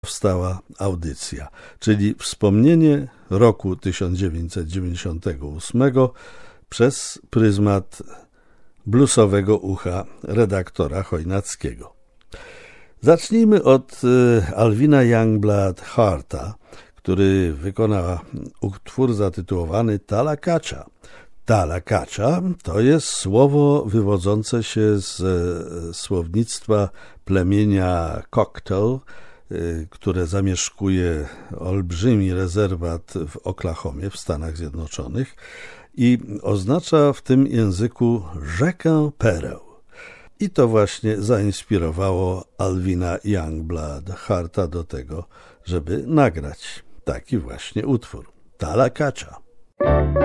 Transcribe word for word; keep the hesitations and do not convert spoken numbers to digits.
powstała audycja, czyli wspomnienie roku tysiąc dziewięćset dziewięćdziesiątego ósmego przez pryzmat bluesowego ucha redaktora Chojnackiego. Zacznijmy od Alvina Youngblood Harta, który wykona utwór zatytułowany Talakacha. Talakacha to jest słowo wywodzące się z słownictwa plemienia Choctaw, które zamieszkuje olbrzymi rezerwat w Oklahomie w Stanach Zjednoczonych i oznacza w tym języku rzekę pereł. I to właśnie zainspirowało Alvina Youngblood Harta do tego, żeby nagrać taki właśnie utwór. Talakacha.